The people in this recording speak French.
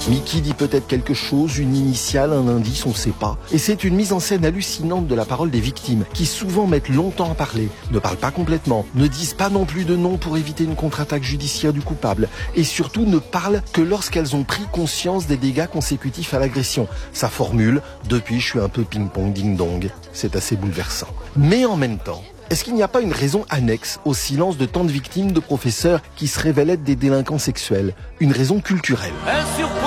Mickey dit peut-être quelque chose, une initiale, un indice, on sait pas. Et c'est une mise en scène hallucinante de la parole des victimes, qui souvent mettent longtemps à parler, ne parlent pas complètement, ne disent pas non plus de nom pour éviter une contre-attaque judiciaire du coupable, et surtout ne parlent que lorsqu'elles ont pris conscience des dégâts consécutifs à l'agression. Sa formule, depuis je suis un peu ping-pong ding-dong, c'est assez bouleversant. Mais en même temps, est-ce qu'il n'y a pas une raison annexe au silence de tant de victimes de professeurs qui se révèlent être des délinquants sexuels? Une raison culturelle.